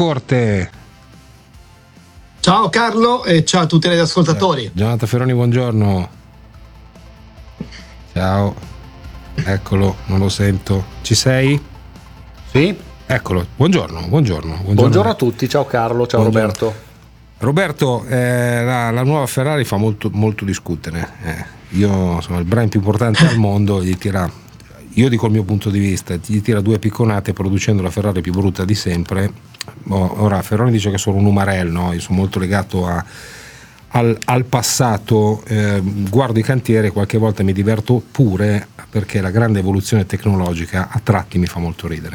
Corte. Ciao Carlo e ciao a tutti gli ascoltatori. Jonathan Ferroni, buongiorno. Ciao. Eccolo, non lo sento. Ci sei? Sì. Eccolo. Buongiorno. Buongiorno a tutti. Ciao Carlo, ciao buongiorno. Roberto, la nuova Ferrari fa molto discutere. Io sono il brand più importante al mondo, io dico il mio punto di vista, gli tira due picconate producendo la Ferrari più brutta di sempre. Ora Ferroni dice che sono un umarell, no? Io sono molto legato al passato, guardo i cantieri, qualche volta mi diverto pure, perché la grande evoluzione tecnologica a tratti mi fa molto ridere.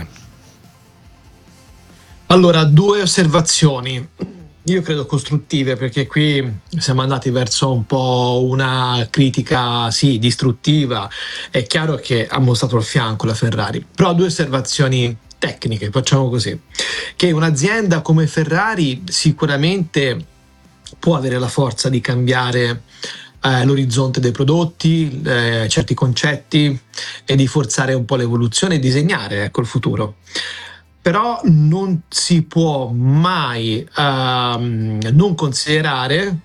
Allora, due osservazioni, io credo costruttive, perché qui siamo andati verso un po' una critica, sì, distruttiva. È chiaro che ha mostrato il fianco la Ferrari, però due osservazioni tecniche, facciamo così, che un'azienda come Ferrari sicuramente può avere la forza di cambiare l'orizzonte dei prodotti, certi concetti, e di forzare un po' l'evoluzione e disegnare, ecco, il futuro. Però non si può mai non considerare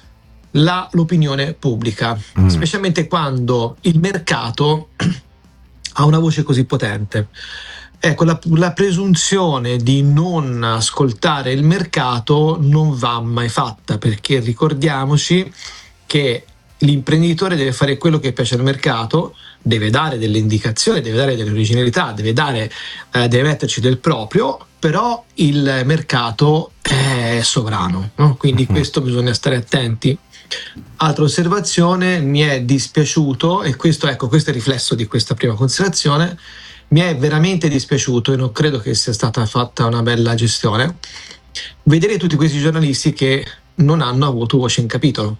l'opinione pubblica, specialmente quando il mercato ha una voce così potente. Ecco, la presunzione di non ascoltare il mercato non va mai fatta, perché ricordiamoci che l'imprenditore deve fare quello che piace al mercato, deve dare delle indicazioni, deve dare delle originalità, deve metterci del proprio, però il mercato è sovrano, no? Quindi questo bisogna stare attenti. Altra osservazione, mi è dispiaciuto, e questo è il riflesso di questa prima considerazione, mi è veramente dispiaciuto, e non credo che sia stata fatta una bella gestione, vedere tutti questi giornalisti che non hanno avuto voce in capitolo.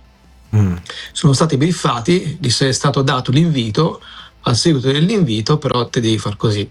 Sono stati briefati, gli è stato dato l'invito, a seguito dell'invito però te devi far così.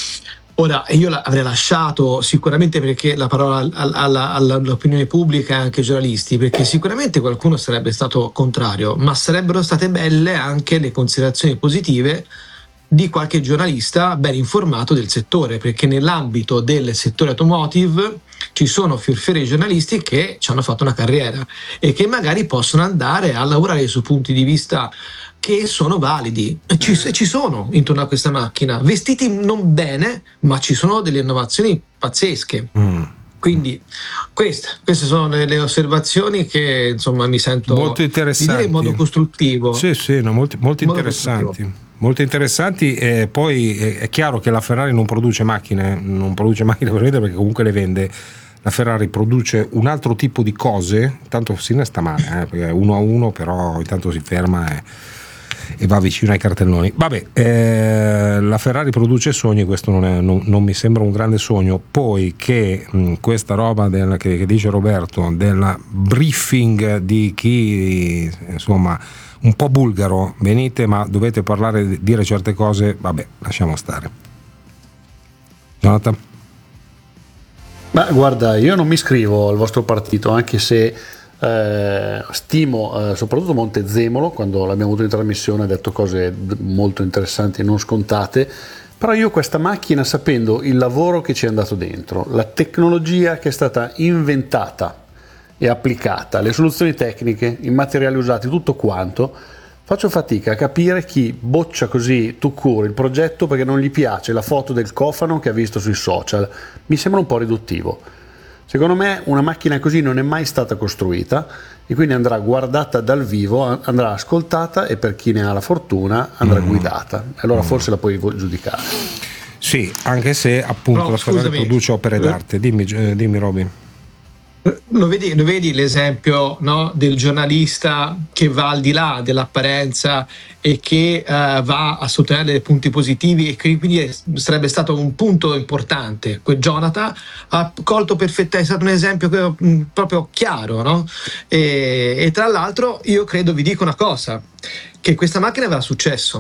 Ora io avrei lasciato sicuramente, perché la parola all'opinione pubblica e anche ai giornalisti, perché sicuramente qualcuno sarebbe stato contrario, ma sarebbero state belle anche le considerazioni positive di qualche giornalista ben informato del settore, perché nell'ambito del settore automotive ci sono fiorfiori giornalisti che ci hanno fatto una carriera e che magari possono andare a lavorare su punti di vista che sono validi. Ci sono intorno a questa macchina, vestiti non bene, ma ci sono delle innovazioni pazzesche. Quindi queste sono le osservazioni che insomma mi sento molto interessanti, di dire in modo costruttivo. Sì, no, molto interessanti. Molto interessanti, e poi è chiaro che la Ferrari non produce macchine per vendere, perché comunque le vende. La Ferrari produce un altro tipo di cose, tanto si ne sta male, perché 1-1, però intanto si ferma e va vicino ai cartelloni. Vabbè, la Ferrari produce sogni, questo non mi sembra un grande sogno. Poi che questa roba che dice Roberto, del briefing di chi insomma un po' bulgaro, venite ma dovete dire certe cose, vabbè, lasciamo stare. Jonathan? Ma guarda, io non mi iscrivo al vostro partito, anche se stimo soprattutto Montezemolo, quando l'abbiamo avuto in trasmissione ha detto cose molto interessanti e non scontate. Però io questa macchina, sapendo il lavoro che ci è andato dentro, la tecnologia che è stata inventata e applicata, le soluzioni tecniche, i materiali usati, tutto quanto, faccio fatica a capire chi boccia così tout court il progetto perché non gli piace la foto del cofano che ha visto sui social. Mi sembra un po' riduttivo. Secondo me una macchina così non è mai stata costruita, e quindi andrà guardata dal vivo, andrà ascoltata, e per chi ne ha la fortuna andrà guidata. Allora forse la puoi giudicare. Sì, anche se appunto la Ferrari produce opere d'arte. Dimmi Roby. Lo vedi l'esempio, no, del giornalista che va al di là dell'apparenza e che va a sottolineare dei punti positivi, e quindi sarebbe stato un punto importante. Jonathan ha colto perfettamente, è stato un esempio proprio chiaro, no? E tra l'altro io credo, vi dico una cosa, che questa macchina avrà successo,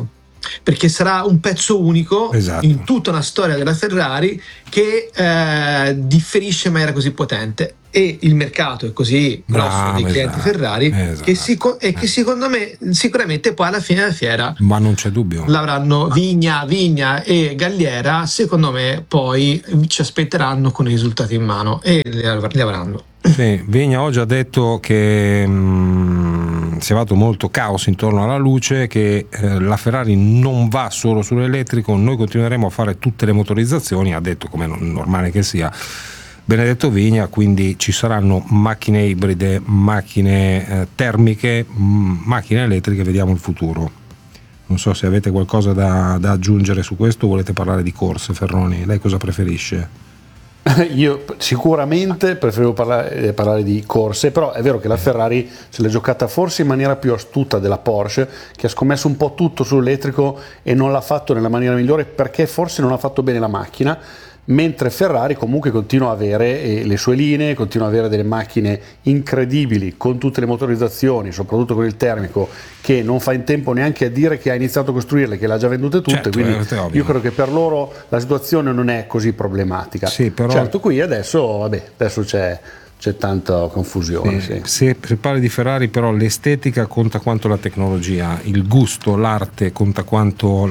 perché sarà un pezzo unico in tutta una storia della Ferrari che differisce in maniera così potente, e il mercato è così grosso dei clienti Ferrari che secondo me sicuramente poi alla fine della fiera, ma non c'è dubbio, l'avranno Vigna e Galliera, secondo me poi ci aspetteranno con i risultati in mano e li avranno. Sì, Vigna oggi ha detto che si è fatto molto caos intorno alla luce, che la Ferrari non va solo sull'elettrico, noi continueremo a fare tutte le motorizzazioni, ha detto, come normale che sia Benedetto Vigna, quindi ci saranno macchine ibride, macchine termiche, macchine elettriche, vediamo il futuro. Non so se avete qualcosa da aggiungere su questo, volete parlare di corse, Ferroni? Lei cosa preferisce? Io sicuramente preferivo parlare di corse, però è vero che la Ferrari se l'è giocata forse in maniera più astuta della Porsche, che ha scommesso un po' tutto sull'elettrico e non l'ha fatto nella maniera migliore perché forse non ha fatto bene la macchina, mentre Ferrari comunque continua a avere le sue linee, continua a avere delle macchine incredibili con tutte le motorizzazioni, soprattutto con il termico, che non fa in tempo neanche a dire che ha iniziato a costruirle, che le ha già vendute tutte, quindi io credo che per loro la situazione non è così problematica. Sì, però... Certo, qui adesso c'è tanta confusione. Se parli di Ferrari, però l'estetica conta quanto la tecnologia, il gusto, l'arte conta quanto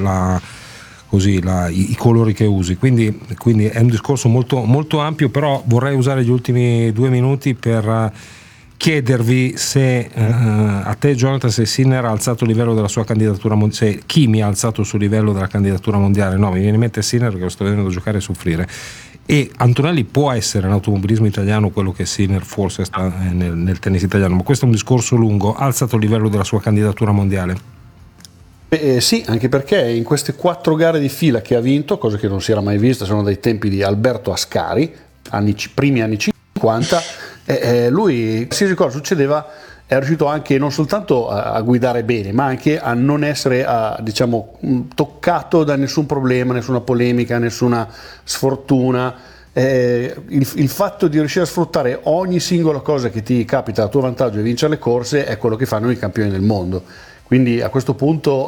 i colori che usi, quindi è un discorso molto, molto ampio, però vorrei usare gli ultimi 2 minuti per chiedervi se a te, Jonathan, se Sinner ha alzato il livello della sua candidatura mondiale, se Kimi ha alzato il suo livello della candidatura mondiale. No, mi viene in mente Sinner perché lo sto vedendo giocare e soffrire, e Antonelli può essere nell'automobilismo italiano quello che Sinner forse sta nel tennis italiano, ma questo è un discorso lungo. Ha alzato il livello della sua candidatura mondiale? Sì, anche perché in queste 4 gare di fila che ha vinto, cosa che non si era mai vista, sono dai tempi di Alberto Ascari, primi anni 50, lui, qualsiasi cosa succedeva, è riuscito anche non soltanto a guidare bene, ma anche a non essere toccato da nessun problema, nessuna polemica, nessuna sfortuna. Il fatto di riuscire a sfruttare ogni singola cosa che ti capita a tuo vantaggio e vincere le corse è quello che fanno i campioni del mondo. Quindi a questo punto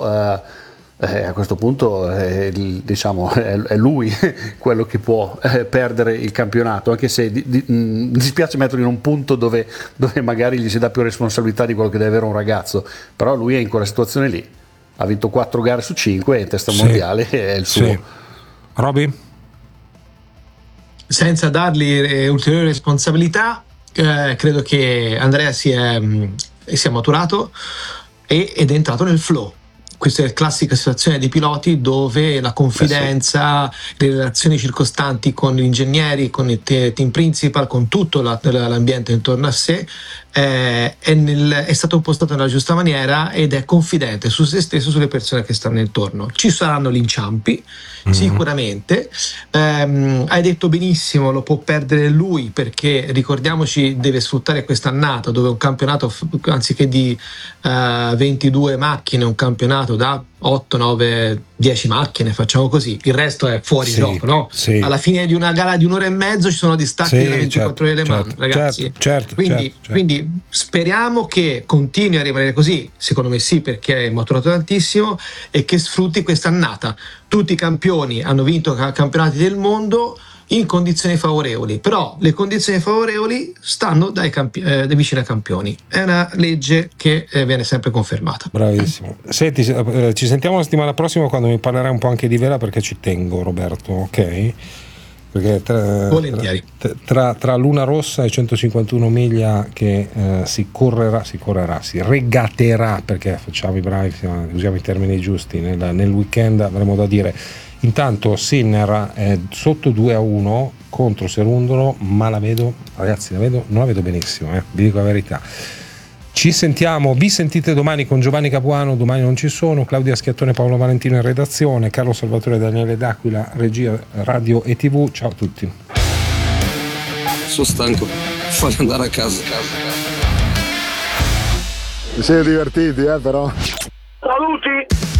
diciamo è lui quello che può perdere il campionato, anche se mi dispiace metterlo in un punto dove magari gli si dà più responsabilità di quello che deve avere un ragazzo, però lui è in quella situazione lì, ha vinto 4 gare su 5, è in testa mondiale, è il suo. Roby? Senza dargli ulteriori responsabilità, credo che Andrea si è maturato ed è entrato nel flow. Questa è la classica situazione dei piloti dove la confidenza, le relazioni circostanti con gli ingegneri, con il team principal, con tutto l'ambiente intorno a sé è stato impostato nella giusta maniera ed è confidente su se stesso, sulle persone che stanno intorno. Ci saranno gli inciampi, sicuramente. Hai detto benissimo, lo può perdere lui, perché ricordiamoci deve sfruttare quest'annata dove un campionato anziché di 22 macchine, un campionato da 8, 9, 10 macchine, facciamo così, il resto è fuori gioco, no? Sì. Alla fine di una gara di 1 ora e mezzo ci sono distacchi da 24 ore Le Mans, ragazzi. Quindi speriamo che continui a rimanere così, secondo me sì, perché è maturato tantissimo, e che sfrutti quest'annata. Tutti i campioni hanno vinto campionati del mondo in condizioni favorevoli, però le condizioni favorevoli stanno dai vicino ai campioni, è una legge che viene sempre confermata. Bravissimo. Senti, ci sentiamo la settimana prossima quando mi parlerai un po' anche di vela, perché ci tengo, Roberto, ok? Perché tra Luna Rossa e 151 miglia che si regatterà, perché facciamo i bravi, usiamo i termini giusti, nel weekend avremo da dire. Intanto Sinner è sotto 2-1 contro Serundolo, ma non la vedo benissimo, vi dico la verità. Vi sentite domani con Giovanni Capuano, domani non ci sono, Claudia Schiattone, Paolo Valentino in redazione, Carlo Salvatore e Daniele D'Aquila, regia radio e TV. Ciao a tutti. Sono stanco, voglio andare a casa. Vi siete divertiti, però? Saluti!